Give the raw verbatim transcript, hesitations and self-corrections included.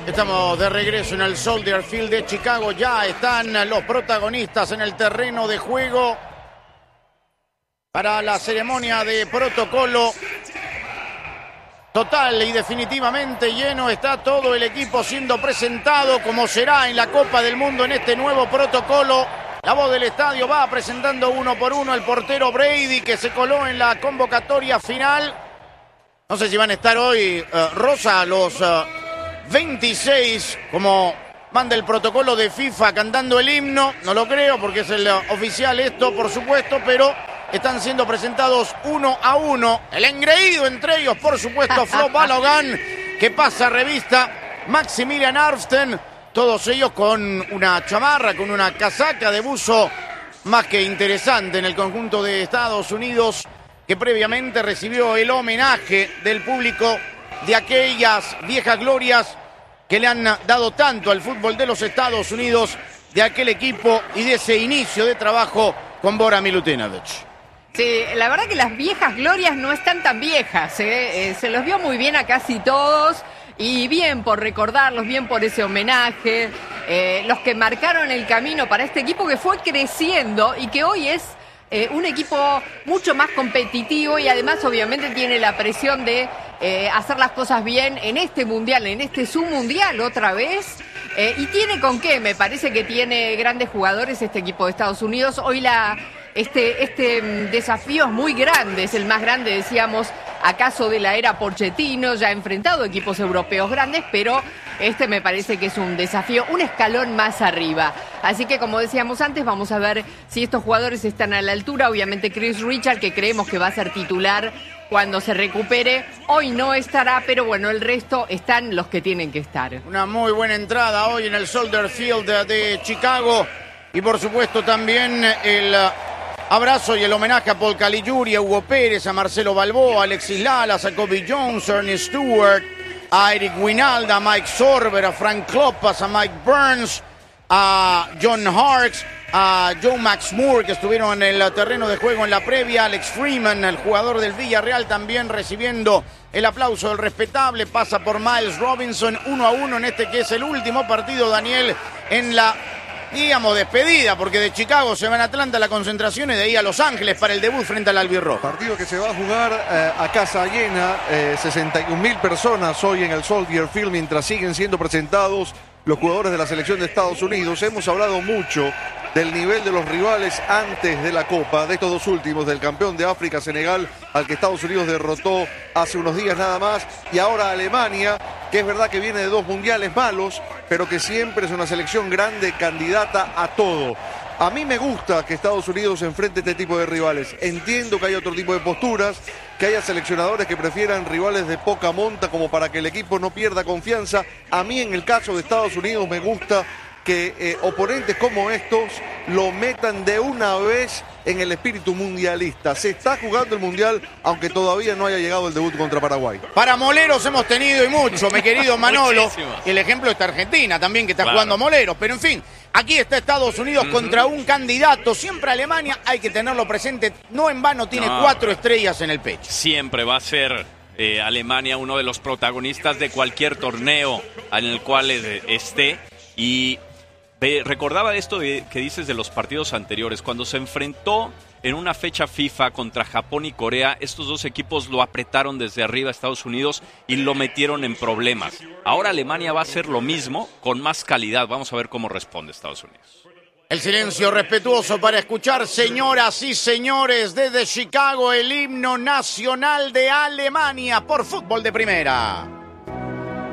Estamos de regreso en el Soldier Field de Chicago. Ya están los protagonistas en el terreno de juego para la ceremonia de protocolo. Total y definitivamente lleno está todo el equipo siendo presentado, como será en la Copa del Mundo en este nuevo protocolo. La voz del estadio va presentando uno por uno el portero Brady, que se coló en la convocatoria final. No sé si van a estar hoy, uh, Rosa, los uh, veintiséis, como manda el protocolo de FIFA, cantando el himno. No lo creo porque es el uh, oficial esto, por supuesto, pero están siendo presentados uno a uno. El engreído entre ellos, por supuesto, Flo Balogan, que pasa revista, Maximilian Arfsten, todos ellos con una chamarra, con una casaca de buzo más que interesante en el conjunto de Estados Unidos, que previamente recibió el homenaje del público de aquellas viejas glorias que le han dado tanto al fútbol de los Estados Unidos, de aquel equipo y de ese inicio de trabajo con Bora Milutinovic. Sí, la verdad que las viejas glorias no están tan viejas, ¿eh? Eh, se los vio muy bien a casi todos y bien por recordarlos, bien por ese homenaje, eh, los que marcaron el camino para este equipo que fue creciendo y que hoy es eh, un equipo mucho más competitivo y además obviamente tiene la presión de eh, hacer las cosas bien en este mundial, en este submundial otra vez. Eh, y tiene con qué, me parece que tiene grandes jugadores este equipo de Estados Unidos. Hoy la... Este, este desafío es muy grande, es el más grande, decíamos, acaso de la era Pochettino, ya ha enfrentado equipos europeos grandes, pero este me parece que es un desafío, un escalón más arriba. Así que, como decíamos antes, vamos a ver si estos jugadores están a la altura. Obviamente Chris Richard, que creemos que va a ser titular cuando se recupere, hoy no estará, pero bueno, el resto están los que tienen que estar. Una muy buena entrada hoy en el Soldier Field de, de Chicago y por supuesto también el abrazo y el homenaje a Paul Caligiuri, a Hugo Pérez, a Marcelo Balboa, a Alexis Lalas, a Kobe Jones, a Ernest Stewart, a Eric Winalda, a Mike Sorber, a Frank Kloppas, a Mike Burns, a John Harkes, a Joe Max Moore, que estuvieron en el terreno de juego en la previa, Alex Freeman, el jugador del Villarreal, también recibiendo el aplauso del respetable. Pasa por Miles Robinson, uno a uno en este que es el último partido, Daniel, en la, digamos, despedida, porque de Chicago se van a Atlanta la concentración y de ahí a Los Ángeles para el debut frente al albirrojo. Partido que se va a jugar eh, a casa llena, eh, sesenta y un mil personas hoy en el Soldier Field, mientras siguen siendo presentados los jugadores de la selección de Estados Unidos. Hemos hablado mucho del nivel de los rivales antes de la Copa, de estos dos últimos, del campeón de África, Senegal, al que Estados Unidos derrotó hace unos días nada más, y ahora Alemania, que es verdad que viene de dos mundiales malos, pero que siempre es una selección grande, candidata a todo. A mí me gusta que Estados Unidos enfrente este tipo de rivales. Entiendo que hay otro tipo de posturas, que haya seleccionadores que prefieran rivales de poca monta como para que el equipo no pierda confianza. A mí, en el caso de Estados Unidos, me gusta que eh, oponentes como estos lo metan de una vez en el espíritu mundialista. Se está jugando el mundial, aunque todavía no haya llegado el debut contra Paraguay. Para moleros hemos tenido y mucho, mi querido Manolo. Y el ejemplo está Argentina también, que está claro jugando moleros. Pero en fin, aquí está Estados Unidos uh-huh. contra un candidato. Siempre Alemania, hay que tenerlo presente. No en vano tiene no. cuatro estrellas en el pecho. Siempre va a ser eh, Alemania uno de los protagonistas de cualquier torneo en el cual esté. Y Ve, recordaba esto de, que dices de los partidos anteriores, cuando se enfrentó en una fecha FIFA contra Japón y Corea, estos dos equipos lo apretaron desde arriba a Estados Unidos y lo metieron en problemas. Ahora Alemania va a hacer lo mismo con más calidad. Vamos a ver cómo responde Estados Unidos. El silencio respetuoso para escuchar, señoras y señores, desde Chicago, el himno nacional de Alemania por Fútbol de Primera.